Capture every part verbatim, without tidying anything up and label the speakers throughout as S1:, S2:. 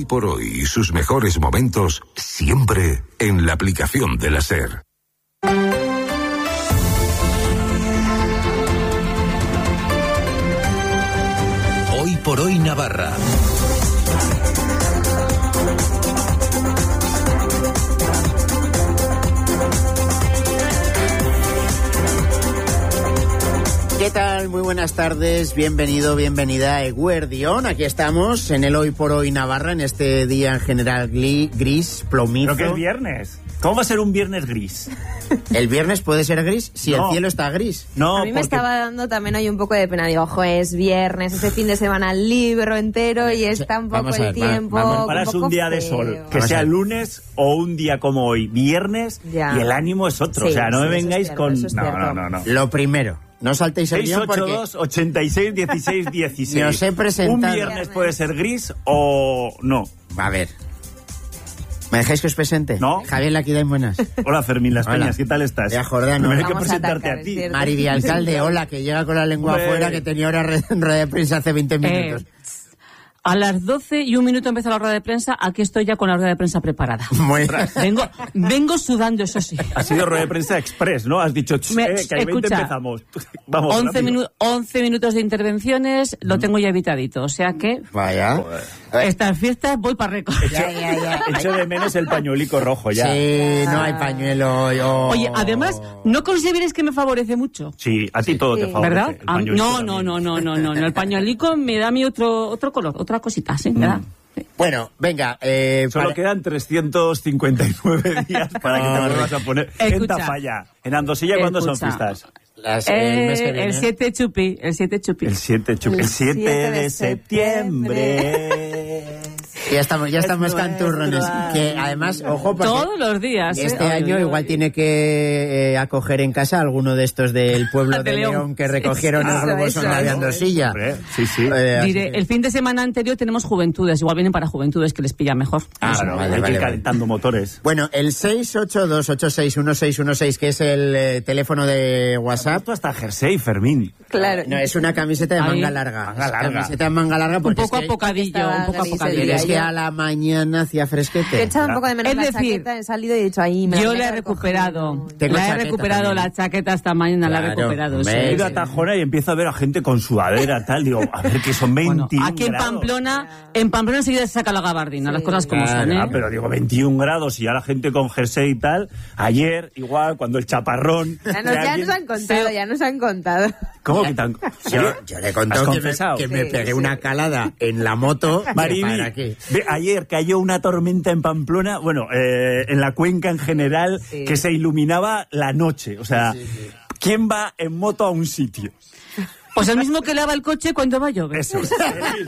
S1: Hoy por hoy y sus mejores momentos siempre en la aplicación de la SER.
S2: Hoy por hoy Navarra.
S3: ¿Qué tal? Muy buenas tardes, bienvenido, bienvenida a Eguerdión. Aquí estamos en el Hoy por Hoy Navarra, en este día en general gris, plomizo.
S4: Pero que es viernes. ¿Cómo va a ser un viernes gris?
S3: ¿El viernes puede ser gris? Si
S4: no.
S3: El cielo está gris.
S4: No,
S5: a mí me
S4: porque...
S5: estaba dando también hoy un poco de pena. Digo, ojo, es viernes, ese fin de semana libro entero y está un poco
S3: Vamos a ver,
S5: el tiempo.
S3: vamos, vamos.
S4: Para es un día de sol, que
S3: Vamos
S4: sea lunes o un día como hoy, viernes,
S5: Ya.
S4: y el ánimo es otro.
S5: Sí,
S4: o sea, no
S5: sí,
S4: me
S5: eso es
S4: vengáis
S5: cierto,
S4: con...
S5: eso es
S4: No,
S5: cierto.
S4: no, no, no.
S3: Lo primero, no saltéis el
S4: seis
S3: guión
S4: ocho
S3: porque...
S4: dos, ochenta y seis, dieciséis, dieciséis.
S3: Me os he presentado.
S4: Un viernes puede ser gris o no.
S3: A ver. ¿Me dejáis que os presente?
S4: No.
S3: Javier Laquida, buenas.
S4: Hola, Fermín Las
S3: Hola.
S4: Peñas, ¿qué tal estás?
S3: Ya, Jordano.
S4: Primero hay que
S5: Vamos a
S4: presentarte
S5: atacar,
S4: a ti.
S5: es cierto.
S3: Mariby Alcalde, hola, que llega con la lengua
S4: Hombre.
S3: afuera, que tenía hora re- rueda de prensa hace veinte minutos.
S6: Eh, a las doce y un minuto empieza la rueda de prensa. Aquí estoy ya con la rueda de prensa preparada.
S3: Muy...
S6: Vengo, vengo sudando, eso sí.
S4: Ha sido rueda de prensa express, ¿no? Has dicho, "Ch,
S6: Me-
S4: eh, que hay veinte
S6: escucha,
S4: empezamos. Vamos,
S6: once,
S4: rápido.
S6: minu- once minutos de intervenciones, lo tengo ya evitadito. O sea que
S3: Vaya.
S6: estas fiestas voy para récord.
S3: Ya, ya, ya.
S4: Echo de menos el pañuelico rojo ya.
S3: Sí, no hay pañuelo. Yo...
S6: Oye, además, ¿no consideréis que me favorece mucho?
S4: Sí, a ti todo te
S5: Sí.
S4: favorece.
S6: ¿Verdad?
S4: el
S6: Ah,
S4: pañuelito
S6: no, no,
S4: también.
S6: no, no, no, no, no. El pañuelico me da a mí otro, otro color, otra cosita, ¿sí? ¿Verdad?
S3: Bueno, venga. Eh,
S4: Solo
S3: para-
S4: quedan trescientos cincuenta y nueve días para que te vuelvas a poner en
S6: Escucha.
S4: Tafalla. En Andosilla, ¿cuándo son
S6: Escucha.
S4: fiestas?
S3: las- el mes que
S6: Eh,
S3: viene.
S6: el siete chupi, el siete chupi.
S4: El siete, chup-
S5: El
S4: el siete
S5: siete
S4: de
S5: de
S4: septiembre.
S3: Ya estamos, ya estamos
S5: nuestro
S3: canturrones.
S5: año.
S3: Que además, ojo, porque
S6: Todos los días. ¿eh?
S3: este
S6: Ay,
S3: año
S6: ay,
S3: igual
S6: ay.
S3: tiene que eh, acoger en casa a alguno de estos del pueblo de
S6: De León.
S3: León que recogieron el
S5: Eso,
S3: globo
S5: eso,
S3: sonda de
S5: eso.
S3: Andosilla.
S4: Hombre, sí, sí.
S3: Eh, así
S6: Diré,
S3: que-
S6: el fin de semana anterior tenemos juventudes. Igual vienen para juventudes que les pilla mejor.
S3: Ah,
S4: Claro,
S3: vale,
S4: hay que
S3: vale,
S4: ir
S3: vale.
S4: calentando motores.
S3: Bueno, el seis ocho dos ocho seis uno seis uno seis, que es el eh, teléfono de WhatsApp.
S4: Esto hasta jersey, Fermín.
S5: Claro.
S3: No, es una camiseta de
S6: Ahí.
S3: manga larga.
S4: Manga
S3: Es
S4: larga.
S3: Camiseta de manga larga
S6: Un
S3: porque
S6: poco
S3: es que,
S6: apocadillo,
S5: estaba
S6: un poco
S5: gris el
S6: apocadillo.
S5: día.
S3: es que a la mañana hacía
S5: Yo he
S3: fresquete.
S5: echado un poco de menos
S6: Es
S5: la
S6: decir,
S5: chaqueta, he salido y he dicho ahí. Me
S6: Yo
S5: la
S6: la he
S5: he
S6: recuperado.
S5: recogido.
S3: Tengo
S6: La he
S3: chaqueta
S6: recuperado
S3: también.
S6: la chaqueta esta mañana, la he
S3: Claro,
S6: recuperado.
S3: hombre.
S6: sí.
S4: He
S3: Sí,
S4: ido a
S3: sí.
S4: Tajona y empiezo a ver a gente con sudadera, tal. Digo, a ver, que son
S6: Bueno,
S4: veintiún
S6: aquí en
S4: grados.
S6: Pamplona, en Pamplona enseguida se saca la gabardina, las cosas como
S3: Claro,
S6: son, ¿eh?
S4: Ah, pero digo, veintiún grados y ya la gente con jersey y tal. Ayer, igual, cuando el chaparrón...
S5: Ya nos,
S4: que
S5: ya
S4: alguien-
S5: nos han contado, ya nos han contado.
S4: ¿Cómo que tan...?
S3: Yo, yo le he
S4: ¿Has
S3: contado que me,
S4: confesado?
S3: que me
S5: Sí,
S3: pegué
S5: sí.
S3: una calada en la moto. que
S4: Mariby,
S3: ¿para qué?
S4: ve, ayer cayó una tormenta en Pamplona, bueno, eh, en la cuenca en general,
S5: Sí.
S4: que se iluminaba la noche. O sea, ¿quién va en moto a un sitio?
S6: Pues el mismo que lava el coche cuando va a llover.
S4: Eso, es,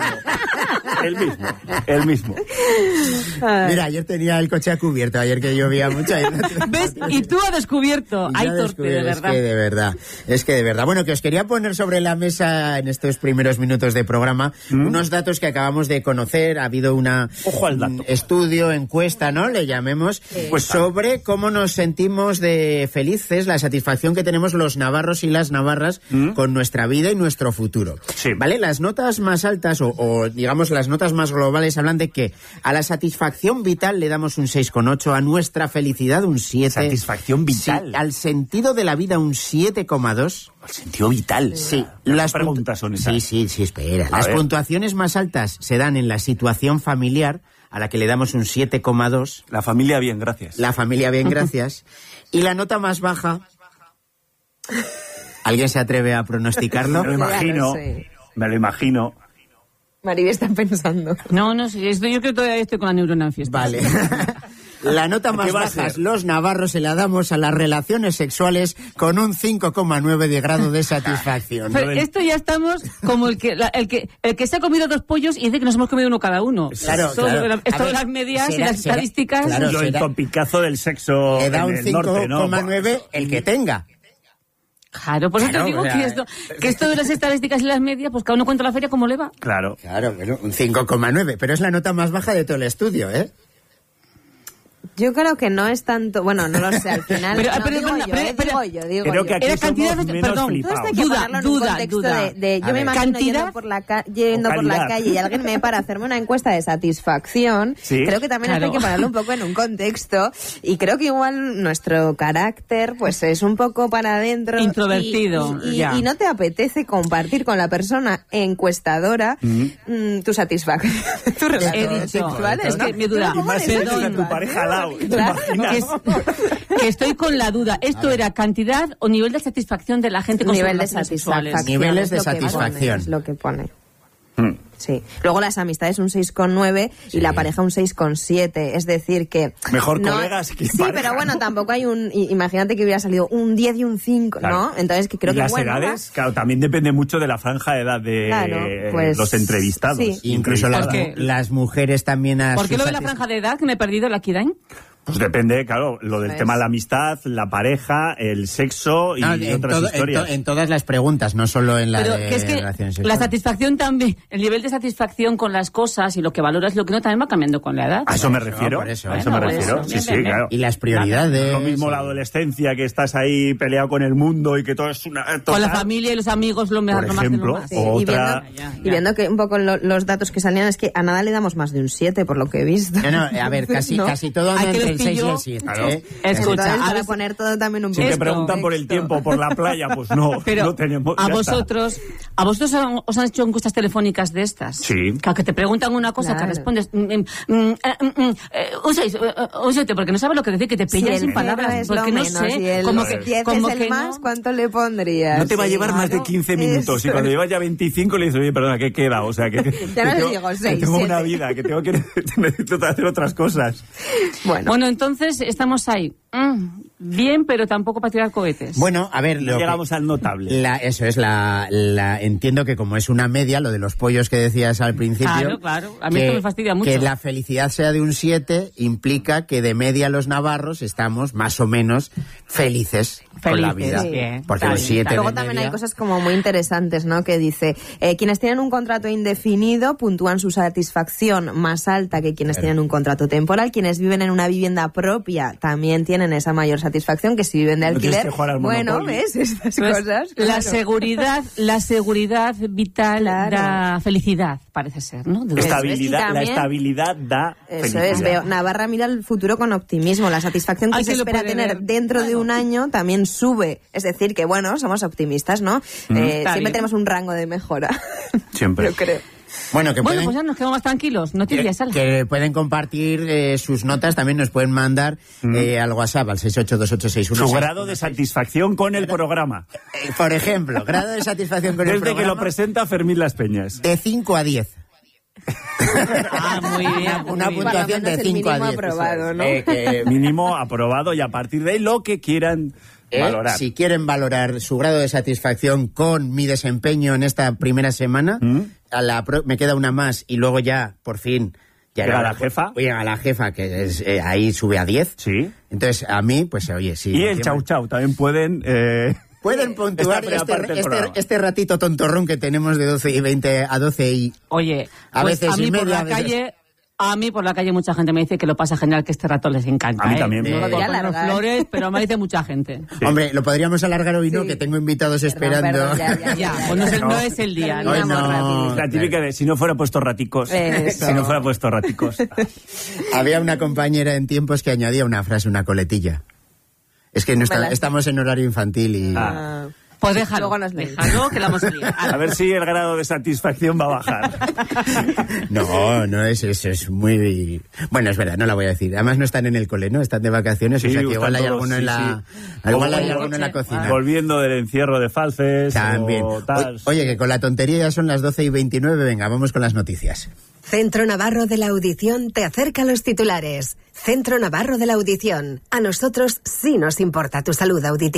S4: el mismo. El mismo, el mismo.
S3: Mira, ayer tenía el coche a cubierto, ayer que llovía mucho. ayer no tenía-
S6: ¿Ves? Y tú has descubierto.
S3: Y
S6: Hay
S3: ya
S6: torpe,
S3: descubrí,
S6: de
S3: Es
S6: verdad.
S3: que de verdad, es que de verdad. Bueno, que os quería poner sobre la mesa en estos primeros minutos de programa unos datos que acabamos de conocer. Ha habido una
S4: Ojo al dato.
S3: un estudio, encuesta, ¿no? Le llamemos, pues sobre cómo nos sentimos de felices, la satisfacción que tenemos los navarros y las navarras con nuestra vida y nuestro futuro.
S4: Sí.
S3: ¿Vale? Las notas más altas o, o, digamos las notas más globales hablan de que a la satisfacción vital le damos un seis coma ocho, a nuestra felicidad un siete.
S4: Satisfacción vital.
S3: Sí, al sentido de la vida un siete coma dos.
S4: El sentido vital.
S3: Sí,
S4: Las
S3: punt-
S4: preguntas son esas.
S3: Sí, sí, sí, espera.
S4: A
S3: Las
S4: ver.
S3: puntuaciones más altas se dan en la situación familiar, a la que le damos un siete coma dos.
S4: La familia bien, gracias.
S3: La familia bien, gracias. Y la nota más baja... ¿Alguien se atreve a pronosticarlo?
S4: Me lo imagino,
S5: Ya lo sé.
S4: me lo imagino.
S5: Mariby está pensando.
S6: No, no, sí, esto, yo creo que todavía estoy con la neurona en fiesta.
S3: Vale. La nota más
S4: ¿Qué va a
S3: baja,
S4: ser?
S3: los navarros se la damos a las relaciones sexuales con un cinco coma nueve de grado de satisfacción.
S6: Pero esto ya estamos como el que, la- el que el que se ha comido dos pollos y dice que nos hemos comido uno cada uno.
S3: Claro,
S6: esto,
S3: claro.
S6: de la-
S3: A
S6: esto de
S3: ver,
S6: las medias y
S3: será-
S6: las
S3: será-
S6: estadísticas.
S3: claro,
S4: Yo el
S3: será-
S4: topicazo del sexo
S3: Le da
S4: en
S3: un
S4: el
S3: cinco
S4: norte, ¿no?
S3: coma nueve el que tenga.
S6: Claro, por eso
S3: Claro,
S6: te digo
S3: o sea,
S6: que esto, que esto de las estadísticas y las medias, pues cada uno cuenta la feria como le va.
S4: Claro.
S3: Claro, bueno, un cinco coma nueve, pero es la nota más baja de todo el estudio, ¿eh?
S5: Yo creo que no es tanto, bueno, no lo sé, al final
S6: Pero-
S5: no,
S6: pero,
S5: digo,
S6: perdona,
S5: yo,
S6: pero-
S5: eh,
S6: pero-
S5: digo yo, digo
S4: Creo
S5: yo.
S4: que aquí
S6: Era
S4: somos
S6: cantidad de-
S4: menos
S6: perdón,
S5: Todo esto
S4: flipados.
S5: hay que
S6: Duda,
S5: ponerlo en un
S6: duda,
S5: contexto
S6: duda.
S5: de, de-
S3: A
S5: yo me
S3: ver.
S5: imagino
S6: ¿Cantidad?
S5: yendo por la ca- yendo
S4: O
S5: por la
S4: calidad.
S5: calle y alguien me ve para hacerme una encuesta de satisfacción.
S4: Sí.
S5: Creo que también
S6: Claro.
S5: hay que ponerlo un poco en un contexto y creo que igual nuestro carácter pues es un poco para adentro,
S6: Introvertido,
S5: y, y-
S6: ya.
S5: y no te apetece compartir con la persona encuestadora mm, tu satisfacción, tus
S6: He
S5: relaciones
S6: dicho,
S5: sexuales,
S6: es
S5: ¿no?
S6: que mi duda,
S5: ¿Cómo
S6: más
S5: eres
S6: si
S5: esa
S6: tienes a tu
S5: situación?
S4: pareja al lado, ¿te
S5: Claro.
S4: imaginas?
S6: que, es- que estoy con la duda. ¿Esto era cantidad o nivel de satisfacción de la gente con sus
S5: Nivel de
S6: relaciones
S5: satisfacción.
S6: sexuales?
S3: Niveles
S5: es
S3: de
S5: lo que pone,
S3: satisfacción.
S5: es lo que pone.
S4: Mm.
S5: Sí. Luego las amistades un seis coma nueve y la pareja un seis coma siete. Es decir que...
S4: Mejor colegas que
S5: Sí,
S4: pareja,
S5: pero bueno,
S4: ¿no?
S5: tampoco hay un... i- Imagínate que hubiera salido un diez y un cinco,
S4: Claro.
S5: ¿no? Entonces que creo
S4: y
S5: que
S4: las
S5: bueno...
S4: edades, claro, también depende mucho de la franja de edad de
S5: Claro, pues,
S4: los entrevistados.
S5: sí.
S3: Incluso las,
S6: ¿Por qué?
S3: las mujeres también a
S6: ¿Por qué
S3: su
S6: lo de la
S3: satis-
S6: franja de edad que me he perdido la Kidain?
S4: Pues depende, claro, lo del
S5: Pues-
S4: tema de la amistad, la pareja, el sexo y
S3: No, en,
S4: otras
S3: todo- en
S4: historias.
S3: to- en todas las preguntas, no solo en la
S6: Pero
S3: de
S6: que es que
S3: relaciones
S6: la
S3: sexuales.
S6: satisfacción también, el nivel de satisfacción con las cosas y lo que valoras y lo que no también va cambiando con la edad.
S4: A eso me
S3: Por eso,
S4: refiero.
S3: por eso.
S4: A eso me
S6: Bueno,
S4: refiero.
S6: eso,
S4: Sí,
S6: bien,
S4: sí,
S6: bien, bien.
S4: claro.
S3: Y las
S4: No
S3: prioridades.
S4: es lo mismo
S3: sí.
S4: la adolescencia, que estás ahí peleado con el mundo y que todo es una...
S6: Con la
S4: total.
S6: familia y los amigos lo mejor,
S4: Por
S6: lo más de lo
S4: ejemplo,
S6: más.
S5: Sí,
S4: o
S5: y,
S4: otra-
S5: viendo,
S6: Ya, ya.
S5: y viendo que un poco lo- los datos que salían es que a nada le damos más de un siete, por lo que he visto.
S3: No, no, a ver, casi,
S5: ¿No?
S3: casi todo anda
S6: Hay que
S3: entre el
S6: les
S3: seis y
S6: pillo-
S3: el siete.
S4: Claro.
S3: ¿eh?
S6: Escucha,
S5: Entonces,
S6: a
S5: para
S6: ver-
S5: poner todo también un
S4: Si te
S6: Esto,
S4: preguntan por el tiempo, por la playa, pues no,
S6: Pero
S4: no tenemos.
S6: a
S4: ya está.
S6: vosotros, a vosotros han- os han hecho encuestas telefónicas de estas.
S4: Sí.
S6: Que, que te preguntan una cosa
S5: Claro.
S6: que respondes mm, mm, mm, eh, mm, eh, un seis, eh, eh, un siete, porque no sabes lo que decir, que te
S5: Si
S6: pillas
S5: el
S6: sin
S5: cero
S6: palabras,
S5: es
S6: porque
S5: lo
S6: no
S5: menos
S6: sé,
S5: y el
S6: como
S4: que-
S6: que,
S5: diez
S6: como
S5: es el
S6: que
S5: más,
S6: no.
S5: ¿cuánto le pondrías?
S4: No te va a
S5: Sí,
S4: llevar más de
S5: claro.
S4: quince minutos. Y
S5: Eso.
S4: cuando llevas ya veinticinco le dices, oye, perdona, ¿qué queda? O sea, que, que
S5: Ya no les
S4: tengo,
S5: digo
S4: que
S5: seis,
S4: tengo una
S5: siete.
S4: vida, que tengo que necesito hacer otras cosas.
S5: Bueno,
S6: Bueno, entonces estamos ahí. Mm, bien, pero tampoco para tirar cohetes.
S3: Bueno, a ver,
S4: No
S3: lo que-
S4: llegamos al notable.
S3: la- eso es la, la- entiendo que como es una media, lo de los pollos que decías al principio.
S6: Claro, claro. A mí esto me fastidia mucho.
S3: Que la felicidad sea de un siete implica que de media los navarros estamos más o menos felices, con la
S6: Felices,
S3: vida.
S6: bien.
S3: Porque
S6: Está
S3: los
S6: bien,
S3: siete
S6: está
S3: de
S5: luego
S6: bien.
S5: también
S3: media-
S5: hay cosas como muy interesantes, ¿no? Que dice, eh, quienes tienen un contrato indefinido puntúan su satisfacción más alta que quienes tienen un contrato temporal. Quienes viven en una vivienda propia también tienen esa mayor satisfacción que si viven de
S4: No tienes
S5: alquiler.
S4: que jugar al
S5: Bueno,
S4: Monopoly.
S5: ¿ves? Estas
S6: Pues,
S5: cosas.
S6: la
S5: claro.
S6: seguridad, la seguridad vital
S5: Claro.
S6: da felicidad, parece ser, ¿no? De-
S4: Estabilidad,
S5: y
S4: la
S5: también-
S4: estabilidad da
S5: Eso
S4: felicidad.
S5: es, veo. Navarra mira el futuro con optimismo. La satisfacción que
S6: Ay,
S5: se
S6: que lo
S5: espera
S6: puede
S5: tener
S6: ver.
S5: dentro de un año también sube. Es decir, que bueno, somos optimistas, ¿no? Eh,
S6: Está
S5: siempre
S6: bien.
S5: tenemos un rango de mejora.
S4: Siempre.
S5: Yo creo.
S3: Bueno, que
S6: Bueno,
S3: pueden,
S6: pues ya nos quedamos más tranquilos. Noticias,
S3: que,
S6: ala.
S3: que pueden compartir eh, sus notas, también nos pueden mandar eh, al WhatsApp, al seis ocho dos ocho seis uno.
S4: Su grado de satisfacción con el programa.
S3: Eh, por ejemplo, grado de satisfacción con el
S4: Desde que
S3: programa
S4: lo presenta Fermín Las Peñas.
S3: de cinco a diez.
S6: Ah, muy bien.
S3: Una
S6: muy bien.
S3: puntuación
S5: menos
S3: de
S5: el
S3: cinco a
S5: mínimo
S3: diez.
S5: aprobado, ¿no?
S3: Eh, que,
S4: Mínimo aprobado y a partir de ahí lo que quieran
S3: eh,
S4: valorar.
S3: si quieren valorar su grado de satisfacción con mi desempeño en esta primera semana,
S4: ¿Mm?
S3: a la pro- me queda una más y luego ya, por fin... Ya
S4: ¿Llega
S3: era-
S4: la jefa?
S3: Llega la jefa, que es, eh, ahí sube a diez.
S4: Sí.
S3: Entonces, a mí, pues oye, sí.
S4: Y el
S3: encima-
S4: chau chau también pueden... eh,
S3: Pueden puntuar
S4: Esta primera
S3: este,
S4: parte del
S3: este-
S4: programa.
S3: este ratito tontorrón que tenemos de doce y veinte a doce y...
S6: Oye,
S3: A
S6: pues
S3: veces
S6: a mí
S3: y
S6: por
S3: media,
S6: la
S3: a veces-
S6: calle, a mí por la calle mucha gente me dice que lo pasa genial, que este rato les encanta.
S4: A mí
S6: ¿eh?
S4: también.
S6: No
S3: Eh,
S6: por
S5: Podría
S6: poner
S5: alargar.
S6: flores, pero me dice mucha gente.
S3: Hombre, lo podríamos alargar hoy, ¿no?
S5: Sí.
S3: Que tengo invitados
S5: Perdón,
S3: esperando.
S5: perdón, ya, ya,
S6: Ya,
S5: ya,
S6: pues no es, el,
S4: No.
S6: no es el día. ¿no?
S3: Hoy
S5: Terminamos
S3: no.
S5: rápido.
S4: La típica de si no fuera puesto raticos.
S5: Eso.
S4: Si no fuera puesto raticos.
S3: Había una compañera en tiempos que añadía una frase, una coletilla. Es que no está-
S5: Me la-
S3: estamos en horario infantil y...
S5: Ah.
S6: Pues déjalo,
S5: Luego nos leéis.
S6: déjalo, que la vamos a liar.
S4: A ver si el grado de satisfacción va a bajar.
S3: No, no es eso, es muy... Bueno, es verdad, no la voy a decir. Además no están en el cole, ¿no? Están de vacaciones,
S4: Sí,
S3: o sea que
S4: están
S3: igual hay
S4: todos,
S3: alguno
S4: sí,
S3: en la...
S4: sí.
S3: Igual hay
S4: O-
S3: alguno en la cocina.
S4: Volviendo del encierro de Falces
S3: También.
S4: o tal.
S3: O- Oye, que con la tontería ya son las doce y veintinueve, venga, vamos con las noticias.
S7: Centro Navarro de la Audición te acerca a los titulares. Centro Navarro de la Audición. A nosotros sí nos importa tu salud auditiva.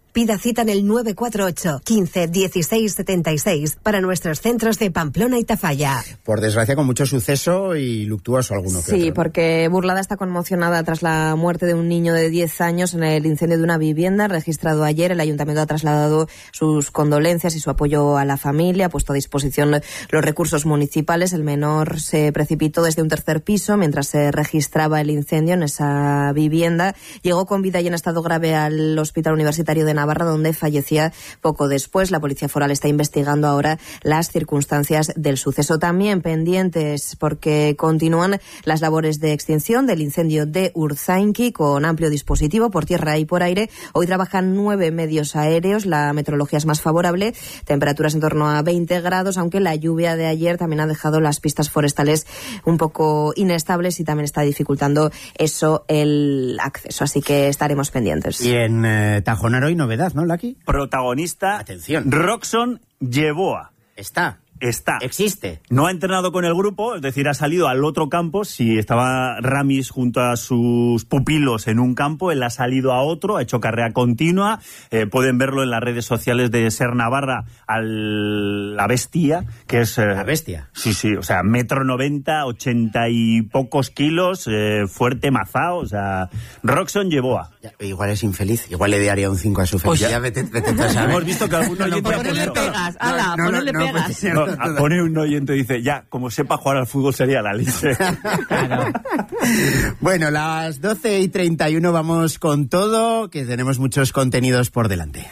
S7: Pida cita en el nueve cuatro ocho, quince, dieciséis, setenta y seis para nuestros centros de Pamplona y Tafalla.
S3: Por desgracia, con mucho suceso y luctuoso alguno que
S5: Sí,
S3: otro.
S5: porque Burlada está conmocionada tras la muerte de un niño de diez años en el incendio de una vivienda registrado ayer. El ayuntamiento ha trasladado sus condolencias y su apoyo a la familia, ha puesto a disposición los recursos municipales. El menor se precipitó desde un tercer piso mientras se registraba el incendio en esa vivienda. Llegó con vida y en estado grave al Hospital Universitario de Navarra, donde fallecía poco después. La Policía Foral está investigando ahora las circunstancias del suceso. También pendientes porque continúan las labores de extinción del incendio de Urzainki con amplio dispositivo por tierra y por aire. Hoy trabajan nueve medios aéreos. La meteorología es más favorable. Temperaturas en torno a veinte grados, aunque la lluvia de ayer también ha dejado las pistas forestales un poco inestables y también está dificultando eso el acceso. Así que estaremos pendientes.
S3: Y en eh, Tajonar hoy novedad, ¿no, Lucky?
S4: Protagonista,
S3: atención,
S4: Roxon Yeboah.
S3: Está.
S4: Está.
S3: Existe.
S4: No ha entrenado con el grupo, es decir, ha salido al otro campo. Si estaba Ramis junto a sus pupilos en un campo, él ha salido a otro, ha hecho carrera continua. Eh, pueden verlo en las redes sociales de Ser Navarra, al La Bestia, que es... Eh,
S3: La Bestia.
S4: Sí, sí, o sea, metro noventa, ochenta y pocos kilos, eh, fuerte, mazao, o sea, Roxon Yeboah.
S3: Ya, igual es infeliz, igual le daría un cinco a su felicidad.
S4: Pues
S3: vete, vete, vete a saber.
S4: Hemos visto que algún oyente...
S3: No,
S6: Ponele
S3: no,
S6: pegas, ala,
S3: no, no,
S6: ponele
S3: no, no,
S6: pegas.
S3: no,
S4: No, a- pone un oyente y dice, ya, como sepa jugar al fútbol sería la Lice.
S6: Claro.
S3: Bueno, las doce y treinta y uno vamos con todo, que tenemos muchos contenidos por delante.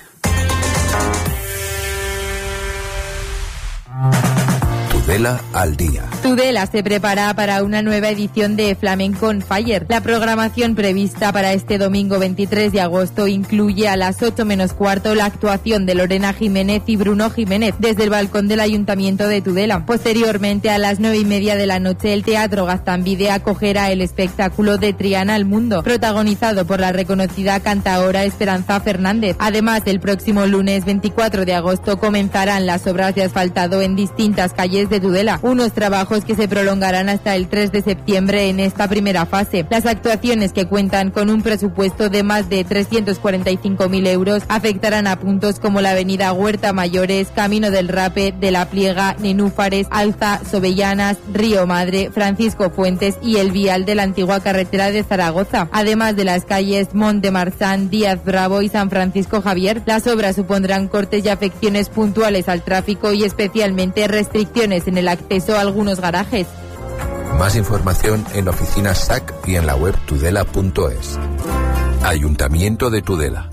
S2: Tudela al día.
S8: Tudela se prepara para una nueva edición de Flamenco on Fire. La programación prevista para este domingo veintitrés de agosto incluye a las ocho menos cuarto la actuación de Lorena Jiménez y Bruno Jiménez desde el balcón del Ayuntamiento de Tudela. Posteriormente, a las nueve y media de la noche, el Teatro Gaztambide acogerá el espectáculo de Triana al Mundo, protagonizado por la reconocida cantaora Esperanza Fernández. Además, el próximo lunes veinticuatro de agosto comenzarán las obras de asfaltado en distintas calles de Tudela, unos trabajos que se prolongarán hasta el tres de septiembre en esta primera fase. Las actuaciones, que cuentan con un presupuesto de más de trescientos cuarenta y cinco mil euros, afectarán a puntos como la avenida Huerta Mayores, Camino del Rape, de la Pliega, Nenúfares, Alza, Sobellanas, Río Madre, Francisco Fuentes y el vial de la antigua carretera de Zaragoza, además de las calles Mont de Marsan, Díaz Bravo y San Francisco Javier. Las obras supondrán cortes y afecciones puntuales al tráfico y especialmente restricciones en el acceso a algunos garajes.
S2: Más información en oficinas S A C y en la web tudela punto es. Ayuntamiento de Tudela.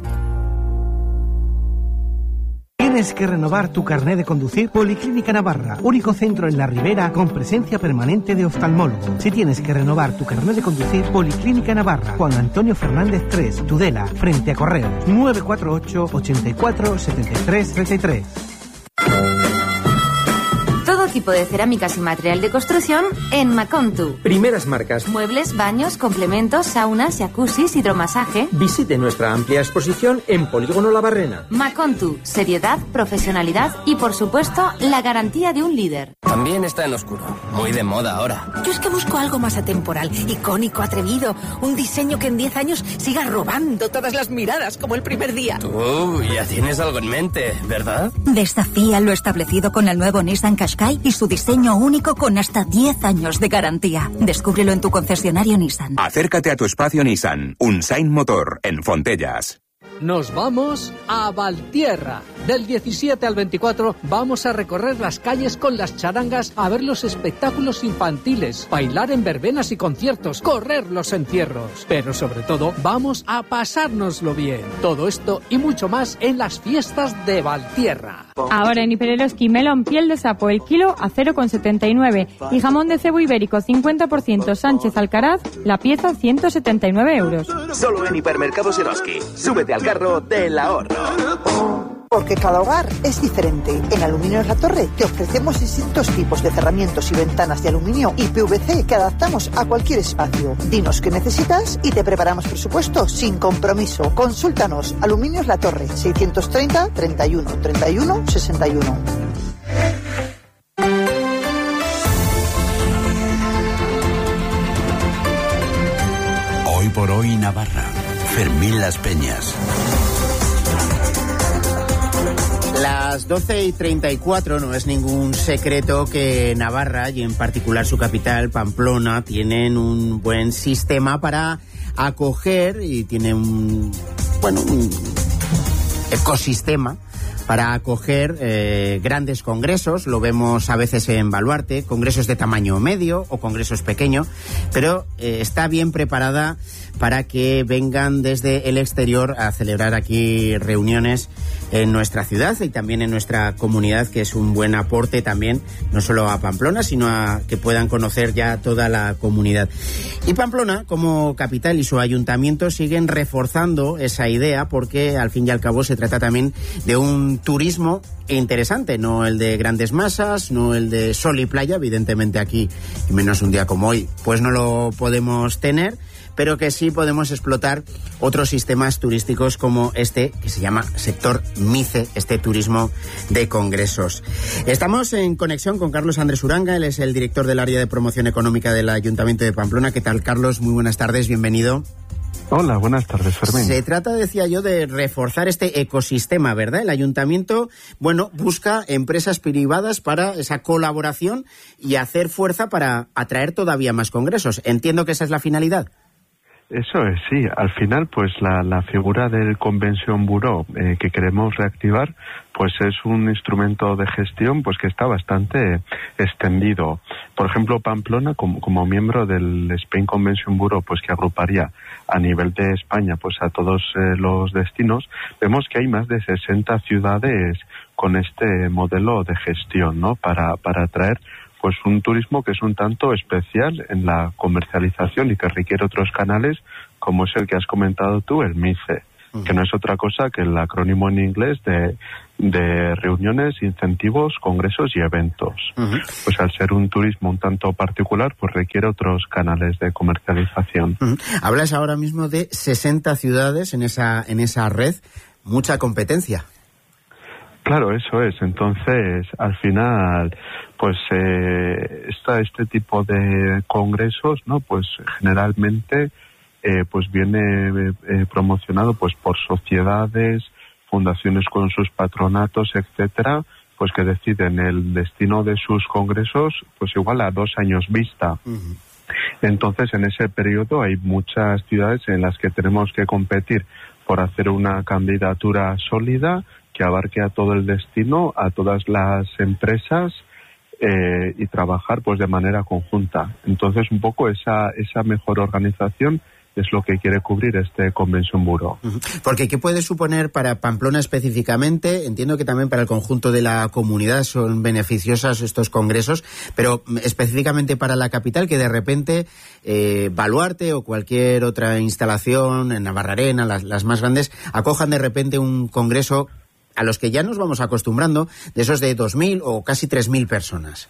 S9: ¿Tienes que renovar tu carné de conducir? Policlínica Navarra, único centro en la Ribera con presencia permanente de oftalmólogo. Si tienes que renovar tu carné de conducir, Policlínica Navarra, Juan Antonio Fernández tres, Tudela, frente a Correos, nueve cuatro ocho, ochenta y cuatro, setenta y tres, treinta y tres.
S10: Todo tipo de cerámicas y material de construcción en Macontu.
S11: Primeras marcas.
S10: Muebles, baños, complementos, saunas, jacuzzis, hidromasaje.
S11: Visite nuestra amplia exposición en Polígono La Barrena.
S10: Macontu, seriedad, profesionalidad y, por supuesto, la garantía de un líder.
S12: También está en oscuro, muy de moda ahora.
S13: Yo es que busco algo más atemporal, icónico, atrevido, un diseño que en diez años siga robando todas las miradas como el primer día.
S12: Tú ya tienes algo en mente, ¿verdad?
S14: Desafía lo establecido con el nuevo Nissan Qashqai y su diseño único con hasta diez años de garantía. Descúbrelo en tu concesionario Nissan.
S15: Acércate a tu espacio Nissan, Unsain Motor, en Fontellas.
S16: Nos vamos a Valtierra. Del diecisiete al veinticuatro vamos a recorrer las calles con las charangas a ver los espectáculos infantiles, bailar en verbenas y conciertos, correr los encierros. Pero sobre todo vamos a pasárnoslo bien. Todo esto y mucho más en las fiestas de Valtierra.
S8: Ahora en Hiperelosqui, melón piel de sapo el kilo a cero coma setenta y nueve y jamón de cebo ibérico cincuenta por ciento Sánchez Alcaraz la pieza ciento setenta y nueve euros.
S17: Solo en Hipermercados Eroski. Súbete al carro del ahorro.
S18: Porque cada hogar es diferente. En Aluminios La Torre te ofrecemos distintos tipos de cerramientos y ventanas de aluminio y P V C que adaptamos a cualquier espacio. Dinos qué necesitas y te preparamos presupuesto sin compromiso. Consúltanos. Aluminios La Torre, seiscientos treinta, treinta y uno, treinta y uno, sesenta y uno.
S19: Hoy por hoy Navarra. Fermín Las Peñas.
S3: Las doce y treinta y cuatro, no es ningún secreto que Navarra, y en particular su capital, Pamplona, tienen un buen sistema para acoger y tiene un, bueno, un ecosistema para acoger eh, grandes congresos. Lo vemos a veces en Baluarte, congresos de tamaño medio o congresos pequeños, pero eh, está bien preparada para que vengan desde el exterior a celebrar aquí reuniones en nuestra ciudad y también en nuestra comunidad, que es un buen aporte también, no solo a Pamplona, sino a que puedan conocer ya toda la comunidad. Y Pamplona, como capital y su ayuntamiento, siguen reforzando esa idea, porque al fin y al cabo se trata también de un turismo interesante, no el de grandes masas, no el de sol y playa, evidentemente aquí, y menos un día como hoy, pues no lo podemos tener, pero que sí podemos explotar otros sistemas turísticos como este, que se llama sector MICE, este turismo de congresos. Estamos en conexión con Carlos Andrés Uranga, él es el director del área de promoción económica del Ayuntamiento de Pamplona. ¿Qué tal, Carlos? Muy buenas tardes, bienvenido.
S19: Hola, buenas tardes, Fermín.
S3: Se trata, decía yo, de reforzar este ecosistema, ¿verdad? El ayuntamiento, bueno, busca empresas privadas para esa colaboración y hacer fuerza para atraer todavía más congresos. Entiendo que esa es la finalidad.
S19: Eso es, sí. Al final, pues la, la figura del Convention Bureau eh, que queremos reactivar, pues es un instrumento de gestión pues que está bastante extendido. Por ejemplo, Pamplona, como, como miembro del Spain Convention Bureau, pues que agruparía a nivel de España pues a todos eh, los destinos, vemos que hay más de sesenta ciudades con este modelo de gestión, ¿no? Para, para atraer pues un turismo que es un tanto especial en la comercialización y que requiere otros canales, como es el que has comentado tú, el MICE, uh-huh. que no es otra cosa que el acrónimo en inglés de, de reuniones, incentivos, congresos y eventos. Uh-huh. Pues al ser un turismo un tanto particular, pues requiere otros canales de comercialización.
S3: Uh-huh. Hablas ahora mismo de sesenta ciudades en esa, en esa red, mucha competencia.
S19: Claro, eso es. Entonces, al final, pues eh, está este tipo de congresos, ¿no? Pues generalmente, eh, pues viene eh, promocionado, pues por sociedades, fundaciones con sus patronatos, etcétera, pues que deciden el destino de sus congresos, pues igual a dos años vista. Uh-huh. Entonces, en ese periodo hay muchas ciudades en las que tenemos que competir por hacer una candidatura sólida que abarque a todo el destino, a todas las empresas eh, y trabajar pues de manera conjunta. Entonces, un poco esa esa mejor organización es lo que quiere cubrir este Convention Bureau.
S3: Porque ¿qué puede suponer para Pamplona específicamente? Entiendo que también para el conjunto de la comunidad son beneficiosos estos congresos, pero específicamente para la capital, que de repente eh, Baluarte o cualquier otra instalación en Navarrarena, las, las más grandes, acojan de repente un congreso a los que ya nos vamos acostumbrando, de esos de dos mil o casi tres mil personas.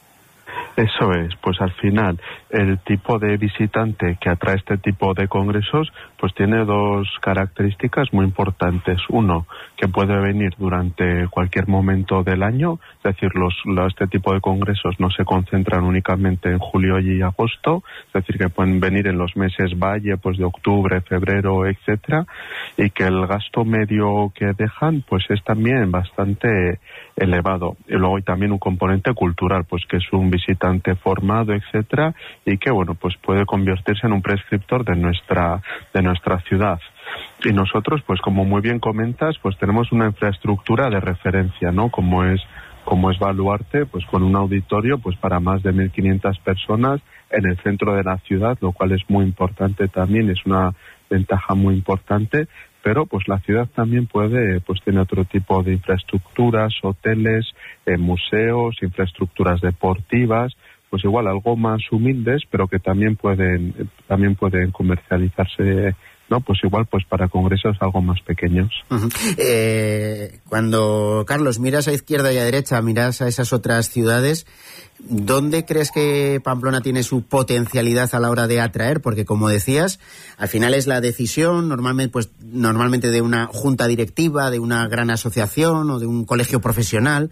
S19: Eso es, pues al final el tipo de visitante que atrae este tipo de congresos pues tiene dos características muy importantes. Uno, que puede venir durante cualquier momento del año, es decir, los, los este tipo de congresos no se concentran únicamente en julio y agosto, es decir, que pueden venir en los meses valle, pues de octubre, febrero, etcétera, y que el gasto medio que dejan pues es también bastante elevado. Y luego hay también un componente cultural, pues que es un visitante formado, etcétera, y que bueno, pues puede convertirse en un prescriptor de nuestra de nuestra ciudad. Y nosotros, pues como muy bien comentas, pues tenemos una infraestructura de referencia, ¿no? Como es como es Baluarte, pues con un auditorio pues para más de mil quinientas personas en el centro de la ciudad, lo cual es muy importante también, es una ventaja muy importante. Pero pues la ciudad también puede, pues tiene otro tipo de infraestructuras, hoteles, eh, museos, infraestructuras deportivas, pues igual algo más humildes, pero que también pueden, también pueden comercializarse, ¿no? Pues igual pues para congresos algo más pequeños.
S3: Uh-huh. Eh, cuando, Carlos, miras a izquierda y a derecha, miras a esas otras ciudades, ¿dónde crees que Pamplona tiene su potencialidad a la hora de atraer? Porque, como decías, al final es la decisión normalmente, pues, normalmente de una junta directiva, de una gran asociación o de un colegio profesional.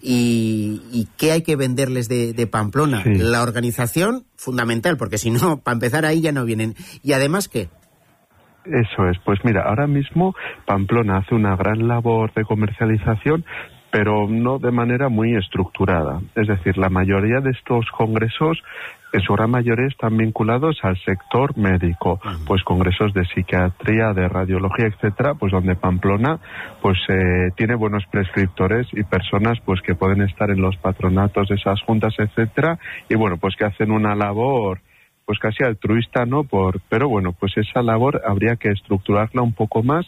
S3: ¿Y, y qué hay que venderles de, de Pamplona? Sí. La organización, fundamental, porque si no, para empezar ahí ya no vienen. ¿Y además qué?
S19: Eso es, pues mira, ahora mismo Pamplona hace una gran labor de comercialización, pero no de manera muy estructurada. Es decir, la mayoría de estos congresos, en su gran mayoría, están vinculados al sector médico, pues congresos de psiquiatría, de radiología, etcétera, pues donde Pamplona pues eh, tiene buenos prescriptores y personas pues que pueden estar en los patronatos de esas juntas, etcétera, y bueno, pues que hacen una labor pues casi altruista, ¿no? Por, pero bueno, pues esa labor habría que estructurarla un poco más.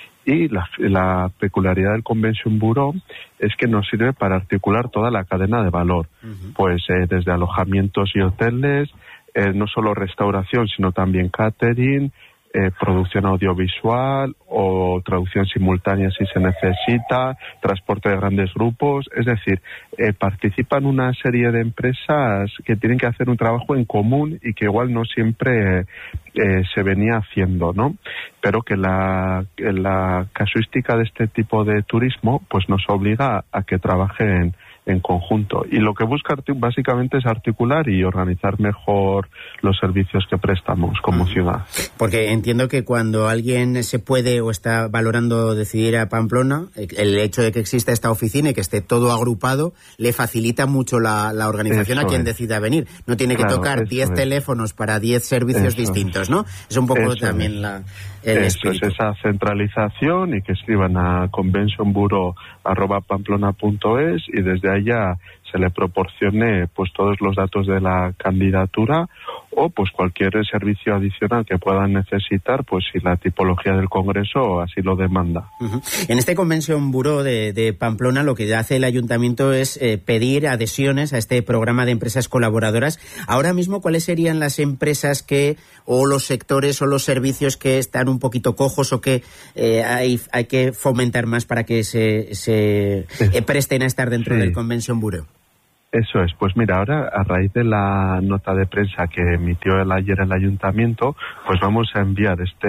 S19: Y la, la peculiaridad del Convention Bureau es que nos sirve para articular toda la cadena de valor, uh-huh. pues eh, desde alojamientos y hoteles, eh, no solo restauración, sino también catering, eh, producción audiovisual o traducción simultánea si se necesita, transporte de grandes grupos, es decir, eh, participan una serie de empresas que tienen que hacer un trabajo en común y que igual no siempre eh, se venía haciendo, ¿no? Pero que la, que la casuística de este tipo de turismo pues nos obliga a que trabajen en conjunto, y lo que busca básicamente es articular y organizar mejor los servicios que prestamos como ciudad.
S3: Porque entiendo que cuando alguien se puede o está valorando decidir a Pamplona, el hecho de que exista esta oficina y que esté todo agrupado le facilita mucho la, la organización eso a quien es. decida venir. No tiene que claro, tocar diez teléfonos para diez servicios eso distintos, ¿no? Es un poco eso también es. la el
S19: Eso espíritu. Es esa centralización, y que escriban a conventionbureau arroba pamplona punto es y desde allá se le proporcione pues todos los datos de la candidatura o pues cualquier servicio adicional que puedan necesitar, pues si la tipología del Congreso así lo demanda.
S3: Uh-huh. En este Convention Bureau de, de Pamplona lo que hace el Ayuntamiento es eh, pedir adhesiones a este programa de empresas colaboradoras. Ahora mismo, ¿cuáles serían las empresas que o los sectores o los servicios que están un poquito cojos o que eh, hay, hay que fomentar más para que se, se eh, presten a estar dentro sí. del Convention Bureau?
S19: Eso es, pues mira, ahora a raíz de la nota de prensa que emitió el ayer el Ayuntamiento, pues vamos a enviar este,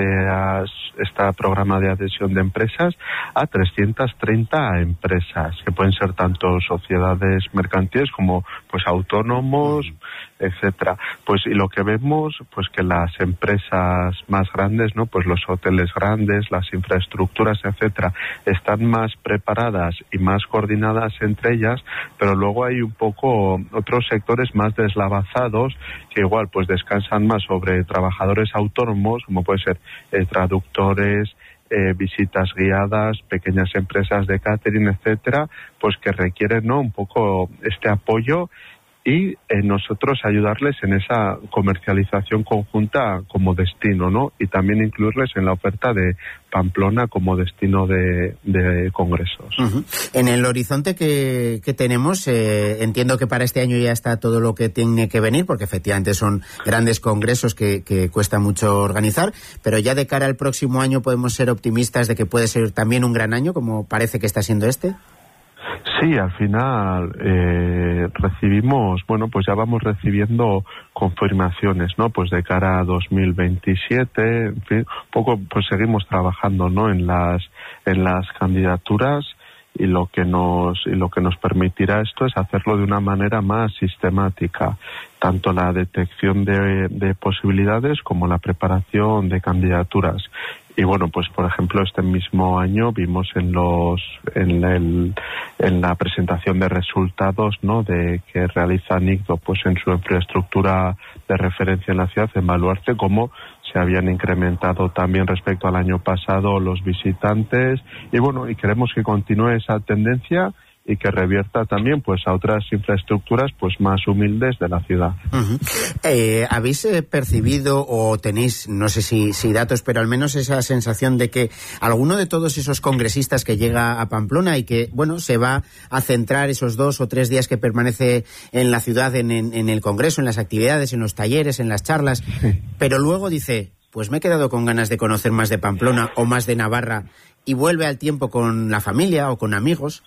S19: este programa de adhesión de empresas a trescientas treinta empresas, que pueden ser tanto sociedades mercantiles como pues autónomos, etcétera. Pues y lo que vemos, pues que las empresas más grandes, ¿no? Pues los hoteles grandes, las infraestructuras, etcétera, están más preparadas y más coordinadas entre ellas, pero luego hay un poco otros sectores más deslavazados que igual pues descansan más sobre trabajadores autónomos, como puede ser eh, traductores, eh, visitas guiadas, pequeñas empresas de catering, etcétera, pues que requieren, ¿no? un poco este apoyo y eh, nosotros ayudarles en esa comercialización conjunta como destino, ¿no? Y también incluirles en la oferta de Pamplona como destino de, de congresos.
S3: Uh-huh. En el horizonte que, que tenemos, eh, entiendo que para este año ya está todo lo que tiene que venir, porque efectivamente son grandes congresos que, que cuesta mucho organizar, pero ya de cara al próximo año podemos ser optimistas de que puede ser también un gran año, como parece que está siendo este.
S19: Sí, al final eh, recibimos, bueno, pues ya vamos recibiendo confirmaciones, ¿no? Pues de cara a dos mil veintisiete, en fin, un poco pues seguimos trabajando, ¿no? En las en las candidaturas y lo que nos y lo que nos permitirá esto es hacerlo de una manera más sistemática, tanto la detección de, de posibilidades como la preparación de candidaturas. Y bueno, pues por ejemplo este mismo año vimos en los en el en la presentación de resultados, ¿no? de que realiza NICDO pues en su infraestructura de referencia en la ciudad, en Baluarte, cómo se habían incrementado también respecto al año pasado los visitantes, y bueno, y queremos que continúe esa tendencia y que revierta también pues a otras infraestructuras pues más humildes de la ciudad.
S3: Uh-huh. Eh, ¿Habéis eh, percibido o tenéis, no sé si, si datos, pero al menos esa sensación de que alguno de todos esos congresistas que llega a Pamplona y que, bueno, se va a centrar esos dos o tres días que permanece en la ciudad, en, en, en el congreso, en las actividades, en los talleres, en las charlas, sí. pero luego dice, pues me he quedado con ganas de conocer más de Pamplona o más de Navarra, y vuelve al tiempo con la familia o con amigos?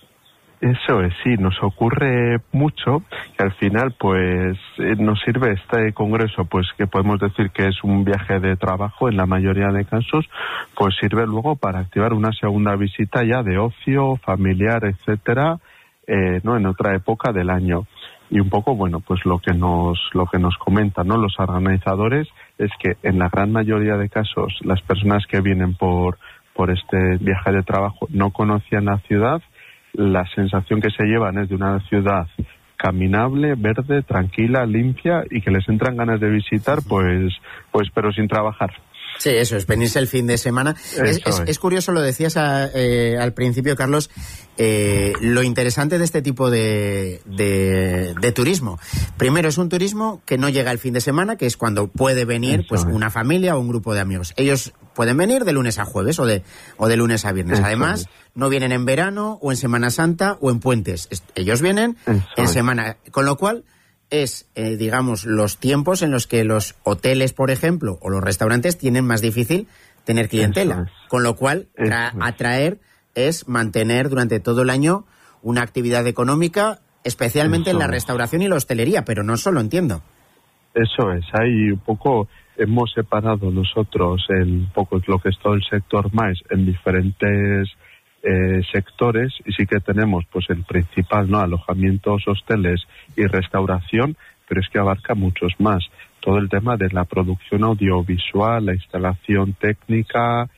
S19: Eso es, sí, nos ocurre mucho que al final pues eh, nos sirve este congreso, pues que podemos decir que es un viaje de trabajo en la mayoría de casos, pues sirve luego para activar una segunda visita ya de ocio, familiar, etcétera, eh, no en otra época del año. Y un poco, bueno, pues lo que nos lo que nos comentan, ¿no? los organizadores es que en la gran mayoría de casos las personas que vienen por por este viaje de trabajo no conocían la ciudad, la sensación que se llevan es de una ciudad caminable, verde, tranquila, limpia y que les entran ganas de visitar, pues, pues pero sin trabajar.
S3: Sí, eso es, venirse el fin de semana. Es, es, es curioso, lo decías a, eh, al principio, Carlos, eh, lo interesante de este tipo de, de, de turismo. Primero, es un turismo que no llega el fin de semana, que es cuando puede venir pues una familia o un grupo de amigos. Ellos pueden venir de lunes a jueves o de, o de lunes a viernes. Eso Además, es. no vienen en verano o en Semana Santa o en puentes. Ellos vienen Eso en es. semana, con lo cual es, eh, digamos, los tiempos en los que los hoteles, por ejemplo, o los restaurantes tienen más difícil tener clientela. Es. Con lo cual, tra- atraer es mantener durante todo el año una actividad económica, especialmente Eso en la restauración y la hostelería, pero no solo, entiendo.
S19: Eso es, hay un poco, hemos separado nosotros el poco lo que es todo el sector más en diferentes Eh, sectores, y sí que tenemos pues el principal, ¿no? Alojamientos, hosteles y restauración, pero es que abarca muchos más. Todo el tema de la producción audiovisual, la instalación técnica,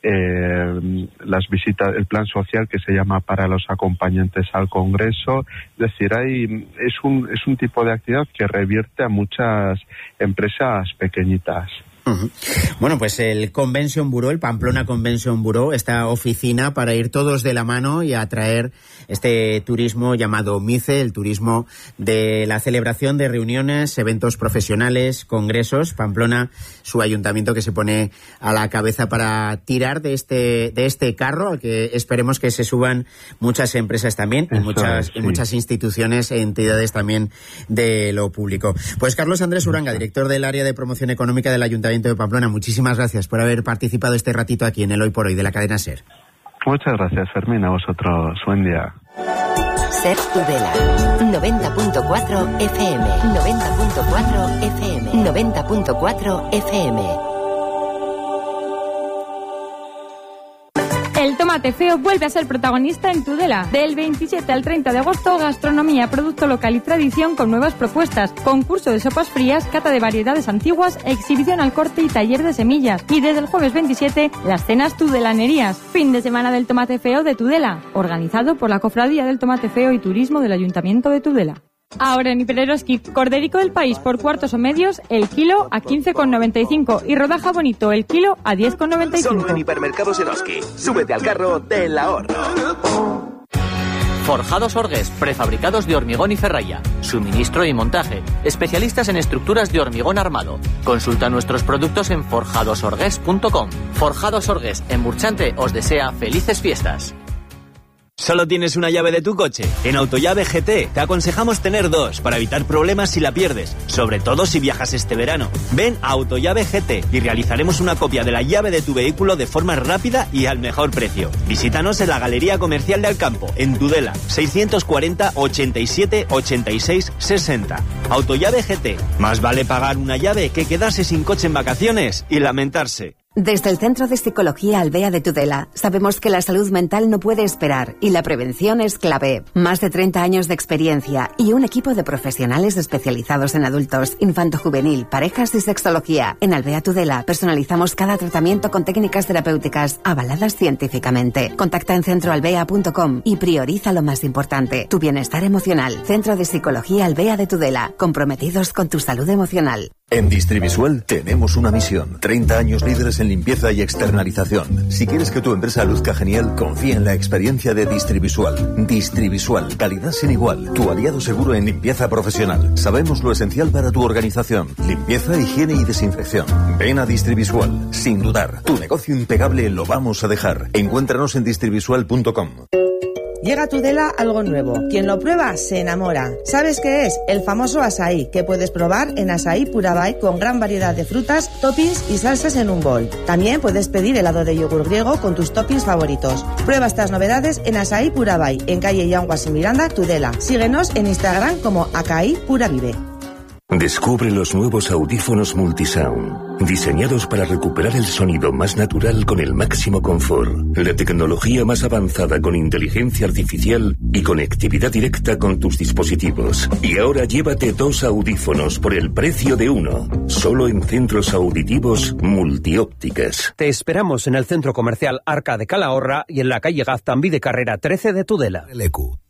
S19: eh, las visitas, el plan social que se llama para los acompañantes al Congreso. Es decir, hay es un es un tipo de actividad que revierte a muchas empresas pequeñitas.
S3: Uh-huh. Bueno, pues el Convention Bureau, el Pamplona Convention Bureau, esta oficina para ir todos de la mano y atraer este turismo llamado MICE, el turismo de la celebración de reuniones, eventos profesionales, congresos. Pamplona, su ayuntamiento que se pone a la cabeza para tirar de este de este carro, al que esperemos que se suban muchas empresas también y muchas, es, sí. y muchas instituciones e entidades también de lo público. Pues Carlos Andrés Uranga, director del área de promoción económica del Ayuntamiento de Pamplona, muchísimas gracias por haber participado este ratito aquí en el Hoy por Hoy de la cadena SER.
S19: Muchas gracias, Fermín, a vosotros. Buen día.
S20: SER Tudela, noventa punto cuatro F M, noventa punto cuatro F M, noventa punto cuatro F M.
S21: El tomate feo vuelve a ser protagonista en Tudela. Del veintisiete al treinta de agosto, gastronomía, producto local y tradición con nuevas propuestas. Concurso de sopas frías, cata de variedades antiguas, exhibición al corte y taller de semillas. Y desde el jueves veintisiete, las cenas tudelanerías. Fin de semana del tomate feo de Tudela. Organizado por la Cofradía del Tomate Feo y Turismo del Ayuntamiento de Tudela. Ahora en Hipereroski, corderico del país por cuartos o medios, el kilo a quince con noventa y cinco y rodaja bonito el kilo a diez con noventa y cinco.
S17: Solo en Hipermercados Eroski. Súbete al carro del ahorro.
S22: Forjados Orgues, prefabricados de hormigón y ferralla, suministro y montaje, especialistas en estructuras de hormigón armado. Consulta nuestros productos en forjados orgues punto com. Forjados Orgues, en Burchante, os desea felices fiestas.
S23: ¿Solo tienes una llave de tu coche? En Autollave G T te aconsejamos tener dos para evitar problemas si la pierdes, sobre todo si viajas este verano. Ven a Autollave G T y realizaremos una copia de la llave de tu vehículo de forma rápida y al mejor precio. Visítanos en la Galería Comercial de Alcampo, en Tudela, seiscientos cuarenta, ochenta y siete, ochenta y seis, sesenta. Autollave G T. Más vale pagar una llave que quedarse sin coche en vacaciones y lamentarse.
S7: Desde el Centro de Psicología Albea de Tudela, sabemos que la salud mental no puede esperar y la prevención es clave. Más de treinta años de experiencia y un equipo de profesionales especializados en adultos, infanto-juvenil, parejas y sexología. En Albea Tudela personalizamos cada tratamiento con técnicas terapéuticas avaladas científicamente. Contacta en centro albea punto com y prioriza lo más importante, tu bienestar emocional. Centro de Psicología Albea de Tudela, comprometidos con tu salud emocional.
S24: En Distrivisual tenemos una misión. treinta años líderes en limpieza y externalización. Si quieres que tu empresa luzca genial, confía en la experiencia de Distrivisual. Distrivisual, calidad sin igual. Tu aliado seguro en limpieza profesional. Sabemos lo esencial para tu organización. Limpieza, higiene y desinfección. Ven a Distrivisual, sin dudar. Tu negocio impecable lo vamos a dejar. Encuéntranos en distrivisual punto com.
S25: Llega a Tudela algo nuevo. Quien lo prueba se enamora. ¿Sabes qué es? El famoso açaí, que puedes probar en Açaí Purabay con gran variedad de frutas, toppings y salsas en un bol. También puedes pedir helado de yogur griego con tus toppings favoritos. Prueba estas novedades en Açaí Purabay, en calle Yanguas y Miranda, Tudela. Síguenos en Instagram como Acaí Pura Vive.
S1: Descubre los nuevos audífonos Multisound, diseñados para recuperar el sonido más natural con el máximo confort, la tecnología más avanzada con inteligencia artificial y conectividad directa con tus dispositivos. Y ahora llévate dos audífonos por el precio de uno, solo en centros auditivos Multiópticas.
S2: Te esperamos en el centro comercial Arca de Calahorra y en la calle Gaztambide Carrera trece de Tudela.
S4: L Q.